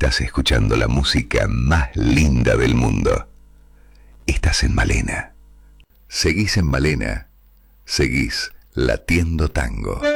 Estás escuchando la música más linda del mundo. Estás en Malena. Seguís en Malena. Seguís latiendo tango.